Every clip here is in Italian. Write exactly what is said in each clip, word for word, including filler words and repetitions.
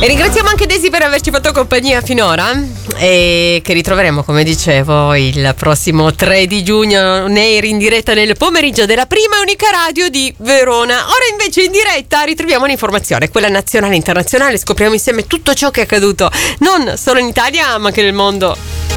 E ringraziamo anche Desi per averci fatto compagnia finora e che ritroveremo, come dicevo, il prossimo tre di giugno Nair in diretta nel pomeriggio della prima e unica radio di Verona. Ora invece in diretta ritroviamo l'informazione, quella nazionale e internazionale, scopriamo insieme tutto ciò che è accaduto non solo in Italia ma anche nel mondo.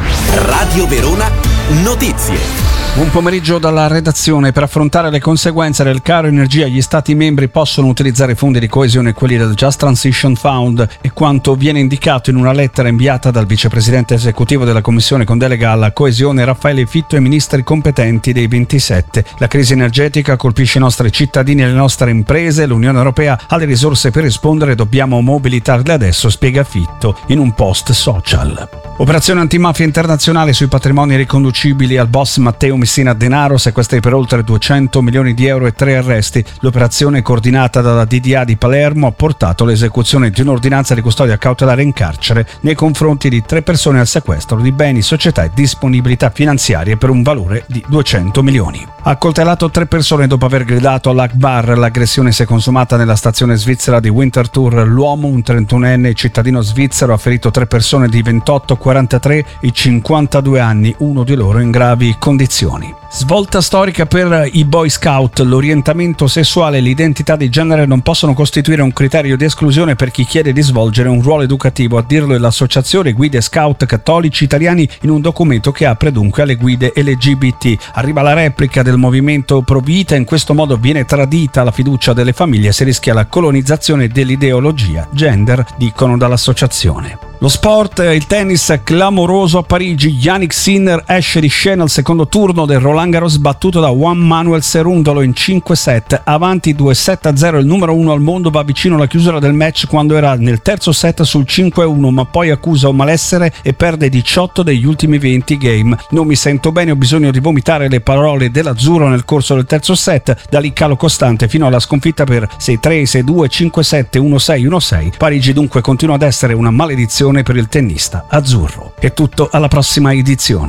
Radio Verona Notizie. Buon pomeriggio dalla redazione. Per affrontare le conseguenze del caro energia, gli Stati membri possono utilizzare fondi di coesione e quelli del Just Transition Fund, e quanto viene indicato in una lettera inviata dal vicepresidente esecutivo della Commissione con delega alla coesione Raffaele Fitto ai ministri competenti dei ventisette. La crisi energetica colpisce i nostri cittadini e le nostre imprese. L'Unione Europea ha le risorse per rispondere, dobbiamo mobilitarle adesso, spiega Fitto in un post social. Operazione antimafia internazionale sui patrimoni riconducibili al boss Matteo Messina Denaro, sequestri per oltre duecento milioni di euro e tre arresti. L'operazione, coordinata dalla D D A di Palermo, ha portato all'esecuzione di un'ordinanza di custodia cautelare in carcere nei confronti di tre persone al sequestro di beni, società e disponibilità finanziarie per un valore di duecento milioni. Ha accoltellato tre persone dopo aver gridato all'Akbar. L'aggressione si è consumata nella stazione svizzera di Winterthur. L'uomo, un trentunenne cittadino svizzero, ha ferito tre persone di ventotto, quarantatré e cinquantadue anni, uno di loro in gravi condizioni. Svolta storica per i Boy Scout. L'orientamento sessuale e l'identità di genere non possono costituire un criterio di esclusione per chi chiede di svolgere un ruolo educativo. A dirlo è l'Associazione Guide Scout Cattolici Italiani in un documento che apre dunque alle guide L G B T. Arriva la replica del movimento Pro Vita. In questo modo viene tradita la fiducia delle famiglie e si rischia la colonizzazione dell'ideologia gender, dicono dall'associazione. Lo sport, il tennis clamoroso a Parigi. Yannick Sinner esce di scena al secondo turno del Roland Garros, battuto da Juan Manuel Cerundolo in cinque set, avanti due sette a zero. Il numero uno al mondo va vicino alla chiusura del match quando era nel terzo set sul cinque a uno, ma poi accusa un malessere e perde diciotto degli ultimi venti game. Non mi sento bene, ho bisogno di vomitare, le parole dell'azzurro nel corso del terzo set. Da lì calo costante fino alla sconfitta per sei tre, sei due, cinque sette, uno sei, uno sei. Parigi dunque continua ad essere una maledizione per il tennista azzurro. È tutto, alla prossima edizione.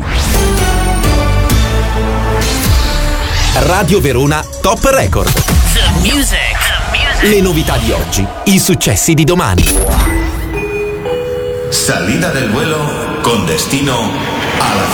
Radio Verona Top Record. The music. The music. Le novità di oggi, i successi di domani. Salida del vuelo con destino a la